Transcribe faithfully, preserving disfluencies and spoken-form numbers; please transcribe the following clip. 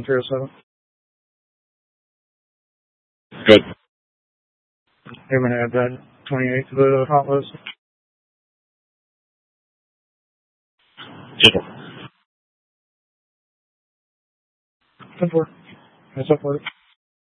three oh seven. Good. I'm going to add that twenty-eight to the hot list. Good. ten four. That's up for it.